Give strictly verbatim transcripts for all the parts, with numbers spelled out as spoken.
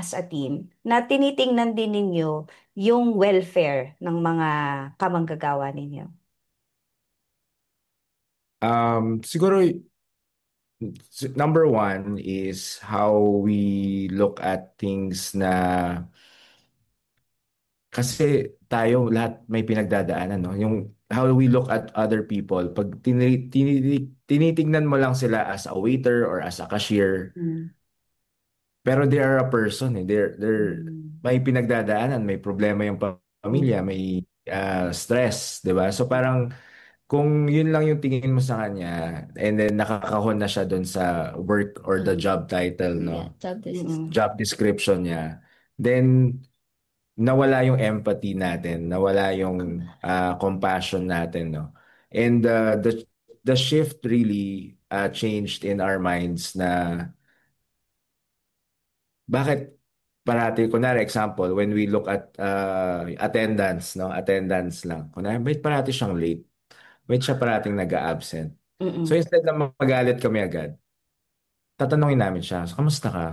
as a team na tinitingnan din ninyo yung welfare ng mga kamanggagawa ninyo? Um, siguro, s- number one is how we look at things na kasi tayo lahat may pinagdadaanan, no? Yung how we look at other people, pag tini, tini, tinitingnan mo lang sila as a waiter or as a cashier, Mm. pero they are a person, eh. They're, they're, Mm. may pinagdadaanan, may problema yung pamilya, Mm. may ah, stress, di ba? So parang kung yun lang yung tingin mo sa kanya and then nakakahon na siya doon sa work or the Mm. job title, Yeah, no? job description. Mm. Job description niya, then nawala yung empathy natin, nawala yung ah, compassion natin, no? And uh, the the shift really uh, changed in our minds na bakit parati, kunwari example, when we look at uh, attendance, no? Attendance lang. Kunwari, ba't parati siyang late? Ba't siya parating nag-a-absent? So Mm. instead na magalit kami agad, tatanungin namin siya, so, kamusta ka?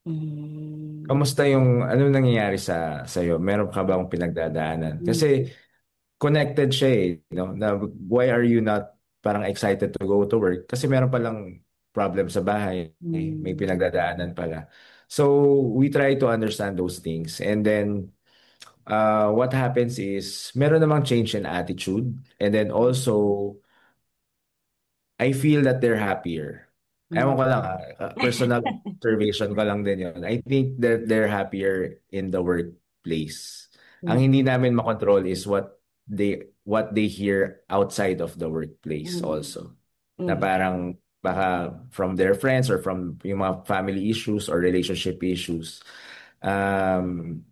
Mm. Kamusta yung, ano nangyayari sa sa'yo? Meron ka bang pinagdadaanan? Mm. Kasi connected siya eh, no? Na why are you not parang excited to go to work? Kasi meron palang problem sa bahay, eh. May Mm. pinagdadaanan pala. So we try to understand those things. And then uh, what happens is meron namang change in attitude. And then also I feel that they're happier. Ewan ko lang, Mm. ah, personal observation ko lang din yun. I think that they're happier in the workplace. Ang Mm. hindi namin makontrol is what they what they hear outside of the workplace Mm. also. Na Mm. parang baka from their friends or from yung mga family issues or relationship issues. Um,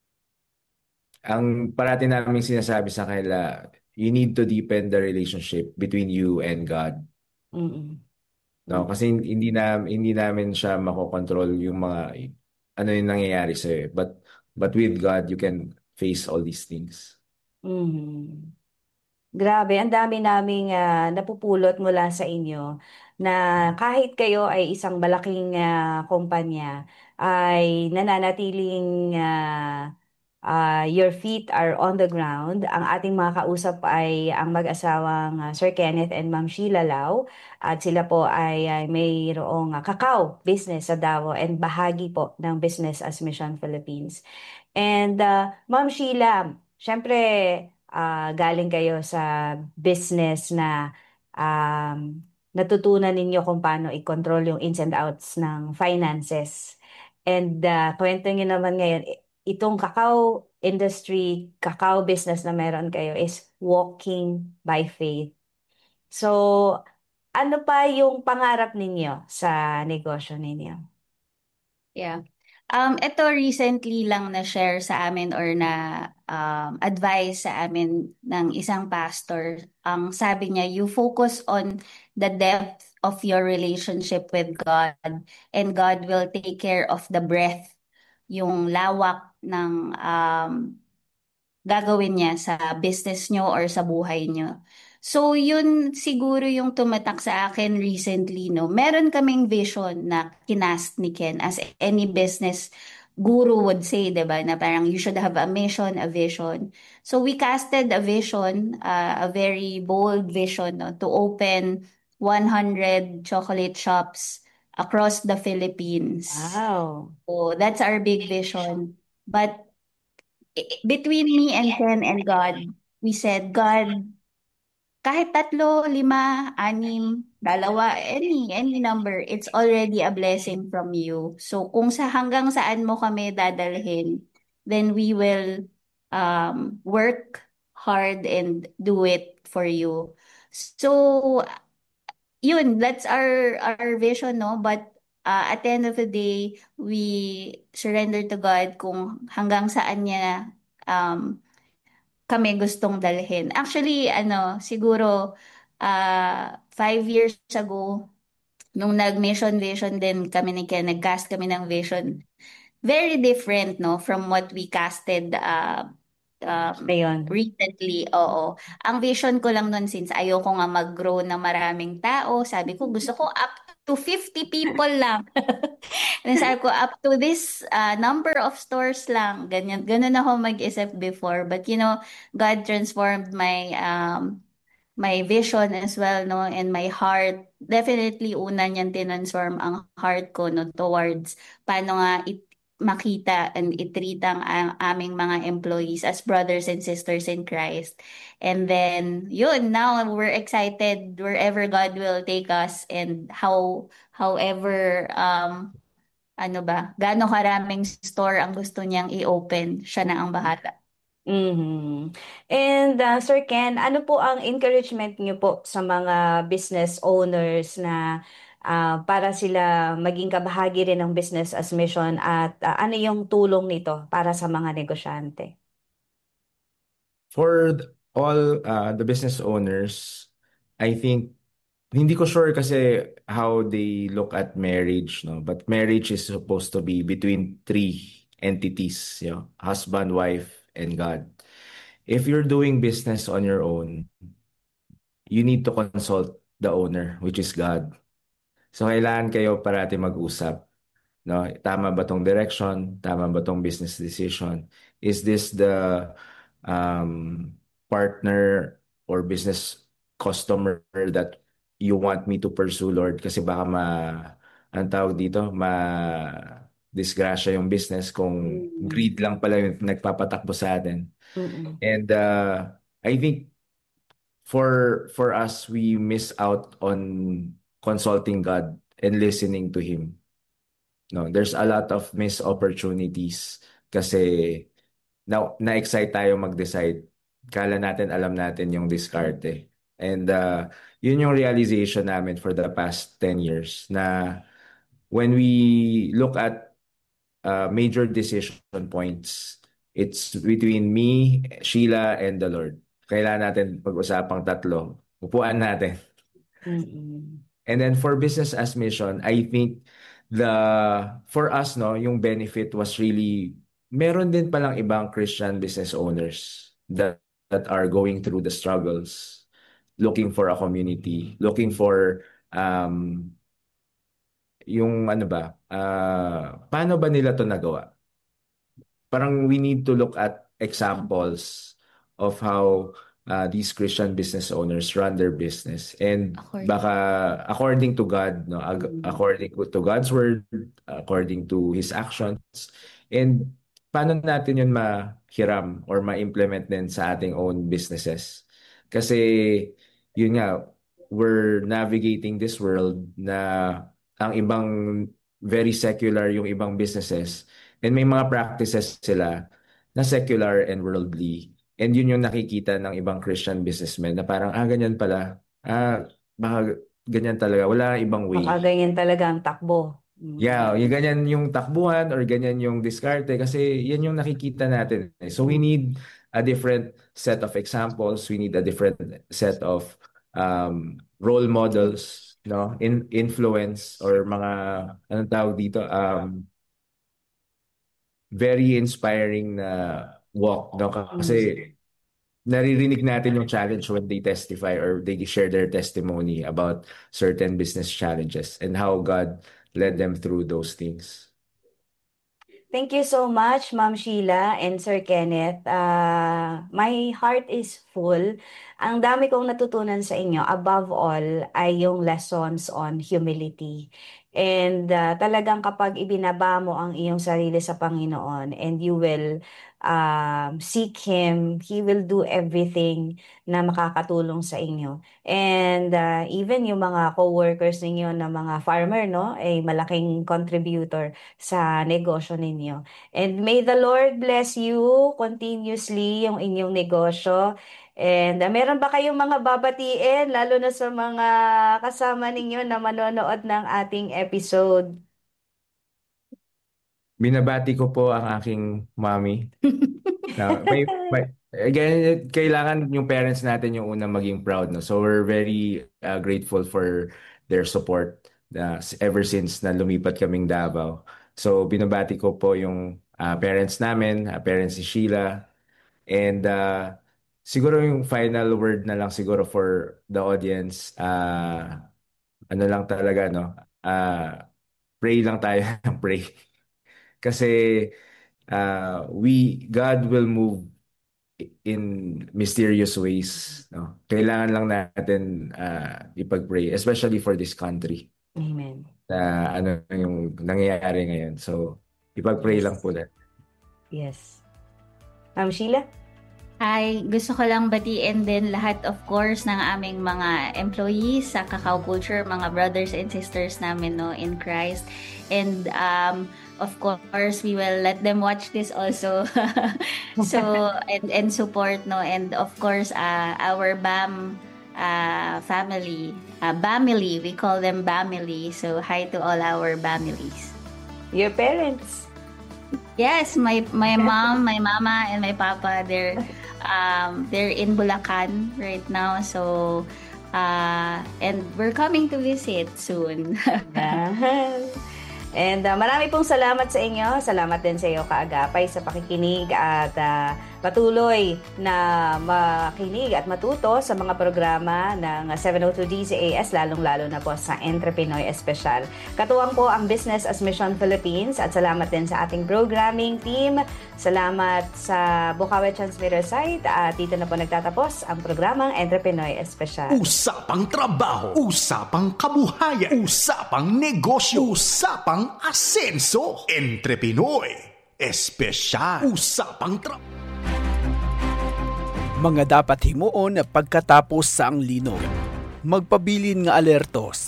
ang parati namin sinasabi sa kanila, you need to deepen the relationship between you and God. Mm. No, Mm. kasi hindi na hindi namin siya makokontrol yung mga ano yung nangyayari sa But but with God, you can face all these things. Mm. Grabe, ang dami naming ah, napupulot mula sa inyo na kahit kayo ay isang malaking ah, kumpanya, ay nananatiling ah, ah, your feet are on the ground. Ang ating mga kausap ay ang mag-asawang ah, Sir Kenneth and Ma'am Sheila Lau, at sila po ay, ay mayroong ah, cacao business sa Davao and bahagi po ng Business as Mission Philippines. And uh, Ma'am Sheila, syempre ah, galing kayo sa business na um, natutunan ninyo kung paano i-control yung ins and outs ng finances. And uh, kwento nyo naman ngayon, i- itong cacao industry, cacao business na meron kayo is walking by faith. So, ano pa yung pangarap ninyo sa negosyo ninyo? Yeah. Um, ito recently lang na share sa amin or na um, advice sa amin ng isang pastor. Ang sabi niya, you focus on the depth of your relationship with God and God will take care of the breadth, yung lawak ng um, gagawin niya sa business nyo or sa buhay nyo. So, yun siguro yung tumatak sa akin recently, no? Meron kaming vision na kinast ni Ken as any business guru would say, di ba? Na parang you should have a mission, a vision. So, we casted a vision, uh, a very bold vision, no? To open one hundred chocolate shops across the Philippines. Wow. So, that's our big vision. But i- between me and Ken and God, we said, God, kahit tatlo, lima, anim, dalawa, any, any number, it's already a blessing from you. So kung sa hanggang saan mo kami dadalhin, then we will um, work hard and do it for you. So yun, that's our our vision, no? But uh, at the end of the day, we surrender to God kung hanggang saan niya um, kami gustong dalhin. Actually, ano, siguro uh, five years ago, nung nag-mission vision din kami ni Ken, nag-cast kami ng vision, very different, no, from what we casted uh, um, Ngayon. recently. Oo. Ang vision ko lang nun, since ayoko nga mag-grow ng maraming tao, sabi ko, gusto ko up to fifty people lang. And sabi ko, up to this uh, number of stores lang. Ganyan, ganun ako mag-isip before. But you know, God transformed my um my vision as well, no, and my heart. Definitely, una niyan tinransform ang heart ko, no, towards paano nga it, makita and itreat ang, ang aming mga employees as brothers and sisters in Christ. And then, yun, now we're excited wherever God will take us and how, however, um, ano ba, gaano karaming store ang gusto niyang i-open, siya na ang bahala. Mhm. And uh, Sir Ken, ano po ang encouragement niyo po sa mga business owners na ah, para sila maging kabahagi rin ng business as mission at ah, ano yung tulong nito para sa mga negosyante? For th- all uh, the business owners, I think hindi ko sure kasi how they look at marriage, no? But marriage is supposed to be between three entities, you know, husband, wife, and God. If you're doing business on your own, you need to consult the owner, which is God. So kailangan kayo parati mag-usap. No? Tama ba tong direction? Tama ba tong business decision? Is this the um, partner or business customer that you want me to pursue, Lord? Kasi baka ma, ang tawag dito, ma disgrasya yung business kung Mm. greed lang pala yung nagpapatakbo sa atin. Mm-mm. And uh, I think for for us, we miss out on consulting God and listening to Him. No, there's a lot of missed opportunities kasi na na-excite tayo mag-decide. Kala natin alam natin yung diskarte. And uh, yun yung realization namin for the past ten years na when we look at uh, major decision points, it's between me, Sheila, and the Lord. Kailangan natin pag-usapang tatlo. Upuan natin. Mm-mm. And then for business as mission, I think the for us no, yung benefit was really meron din palang ibang Christian business owners that that are going through the struggles, looking for a community, looking for um yung ano ba, ah paano ba nila to nagawa? Parang we need to look at examples of how uh, these Christian business owners run their business and According. baka according to God, no, ag- Mm. according to God's word, according to His actions, and paano natin yun mahiram or ma-implement din sa ating own businesses. Kasi yun nga, we're navigating this world na ang ibang very secular yung ibang businesses. And may mga practices sila na secular and worldly. And yun yung nakikita ng ibang Christian businessmen na parang, ah, ganyan pala. Ah, baka ganyan talaga. Wala ibang Baka way. ganyan talaga ang takbo. Yeah, yung Mm. ganyan yung takbuhan or ganyan yung diskarte kasi yan yung nakikita natin. Eh. So we need a different set of examples. We need a different set of um, role models, no? In influence or mga anong tawag dito? Um, very inspiring na walk, no? Mm. Kasi naririnig natin yung challenge when they testify or they share their testimony about certain business challenges and how God led them through those things. Thank you so much, Ma'am Sheila and Sir Kenneth. Ah, my heart is full. Ang dami kong natutunan sa inyo. Above all, ay yung lessons on humility. And ah, talagang kapag ibinaba mo ang iyong sarili sa Panginoon and you will um, seek Him, He will do everything na makakatulong sa inyo. And ah, even yung mga co-workers ninyo na mga farmer, no, ay malaking contributor sa negosyo ninyo. And may the Lord bless you continuously yung inyong negosyo. And uh, meron ba kayong mga babatiin, lalo na sa mga kasama ninyo na manonood ng ating episode? Binabati ko po ang aking mommy. Na may, may again, kailangan yung parents natin yung unang maging proud, no? So we're very uh, grateful for their support uh, ever since na lumipat kaming Davao. So binabati ko po yung uh, parents namin, uh, parents ni Sheila, and uh, siguro yung final word na lang siguro for the audience. Uh, ano lang talaga, no? Ah, pray lang tayo ng pray. Kasi uh, we, God will move in mysterious ways, no? Kailangan lang natin uh, ipag-pray, especially for this country Amen. na ano yung nangyayari ngayon. So, ipag-pray lang Yes. po natin. Yes. Ma'am Sheila? Hi, gusto ko lang batiin din lahat of course ng aming mga employees sa Kakao Culture, mga brothers and sisters namin no in Christ. And um of course we will let them watch this also. So and and support no, and of course uh, our B A M uh, family, uh, Bamily, we call them Bamily. So hi to all our Bamilies. Your parents? Yes, my my mom, my mama, and my papa, they're um they're in Bulacan right now. So uh and we're coming to visit soon. And uh, marami pong salamat sa inyo. Salamat din sa iyo, Kaagapay, sa pakikinig at uh, patuloy na makinig at matuto sa mga programa ng seven oh two D Z A S, lalong-lalo na po sa Entre Pinoy Espesyal. Katuwang po ang Business as Mission Philippines at salamat din sa ating programming team. Salamat sa Bukawi Transmitter site at dito na po nagtatapos ang programang Entre Pinoy Espesyal. Usapang trabaho, usapang kabuhayan, usapang negosyo, usapang asenso. Entre Pinoy Espesyal. Usapang trabaho. Mga dapat himuon pagkatapos sa ang linog. Magpabilin nga alerto sa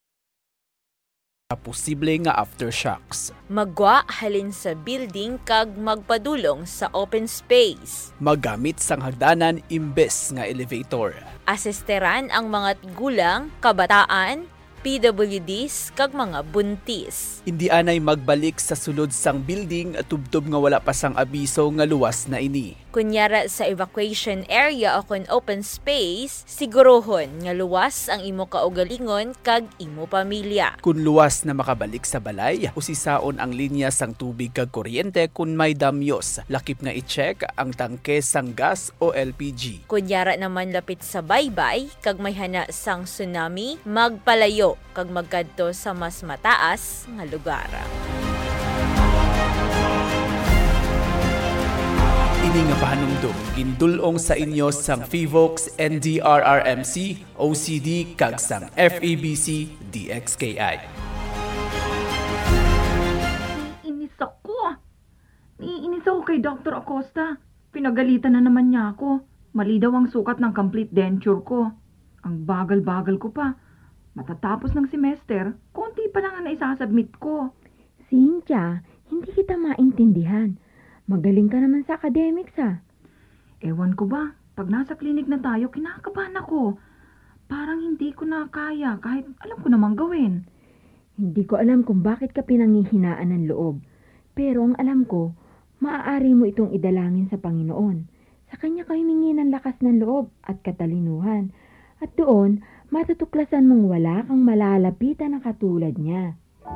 posible nga aftershocks. Magwa halin sa building kag magpadulong sa open space. Magamit sang hagdanan imbes nga elevator. Asisteran ang mga gulang, kabataan, P W Ds kag mga buntis. Hindi anay magbalik sa sulod sang building at tubtob nga wala pa sang abiso nga luwas na ini. Kunyara sa evacuation area o kun open space, sigurohon nga luwas ang imo kaugalingon kag imo pamilya. Kung luwas na makabalik sa balay, usisaon ang linya sang tubig kag kuryente kung may damyos. Lakip nga i-check ang tangke sang gas o L P G. Kunyara naman lapit sa baybay kag may hana sang tsunami, magpalayo kag magkadto sa mas mataas nga lugar. Ini nga pahanumdum gindulong sa inyo sang FIVOX, N D R R M C, O C D kag sang F E B C D X K I. Inis ako. Iinis ako kay Doctor Acosta. Pinagalitan na naman niya ako. Mali daw ang sukat ng complete denture ko. Ang bagal-bagal ko pa. Matatapos ng semester, konti pa lang ang naisasubmit ko. Cynthia, hindi kita maintindihan. Magaling ka naman sa academics ah. Ewan ko ba, pag nasa klinik na tayo, kinakabahan ako. Parang hindi ko na kaya kahit alam ko namang gawin. Hindi ko alam kung bakit ka pinanghihinaan ng loob. Pero ang alam ko, maaari mo itong idalangin sa Panginoon. Sa Kanya ka humingi ng lakas ng loob at katalinuhan. At doon, matutuklasan mong wala kang malalapitan na katulad niya.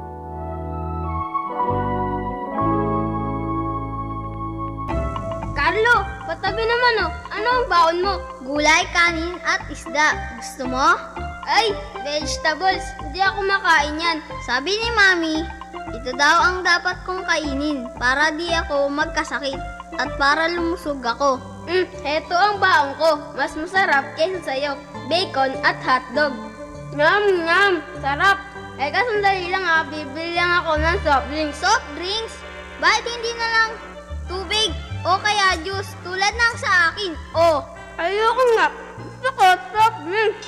Carlo, patabi naman oh. Ano ang baon mo? Gulay, kanin at isda. Gusto mo? Ay, vegetables. Hindi ako makain yan. Sabi ni Mami, ito daw ang dapat kong kainin para di ako magkasakit at para lumusog ako. Mm, heto ang baon ko. Mas masarap kaysa sa'yo. Bacon at hotdog. Ngam, ngam. Sarap. Eh, kasandali lang ha. Bibili lang ako ng soft drinks. Soft drinks? Bakit hindi na lang tubig? O kaya juice, tulad ng sa akin. Oh, ayoko nga. Gusto ko, soft drinks.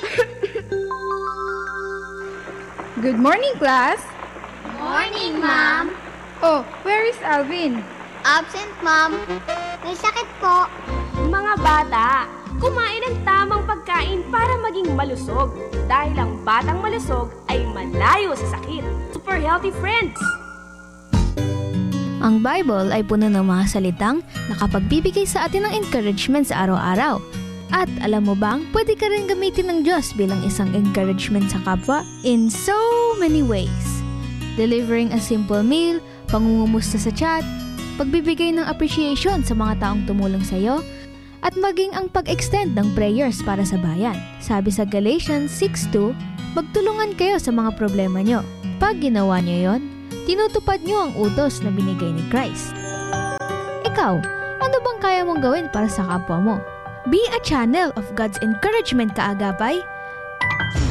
Good morning, class. Morning, Ma'am. Oh, where is Alvin? Absent, Ma'am. May sakit po. Mga bata, kumain ng tamang pagkain para maging malusog. Dahil ang batang malusog ay malayo sa sakit. Super healthy friends! Ang Bible ay puno ng mga salitang nakapagbibigay sa atin ng encouragement sa araw-araw. At alam mo bang, pwede ka rin gamitin ng Diyos bilang isang encouragement sa kapwa in so many ways. Delivering a simple meal, pangungumusta sa chat, pagbibigay ng appreciation sa mga taong tumulong sa iyo, at maging ang pag-extend ng prayers para sa bayan. Sabi sa Galatians six two, magtulungan kayo sa mga problema nyo. Pag ginawa nyo yon, tinutupad nyo ang utos na binigay ni Christ. Ikaw, ano bang kaya mong gawin para sa kapwa mo? Be a channel of God's encouragement, kaagapay.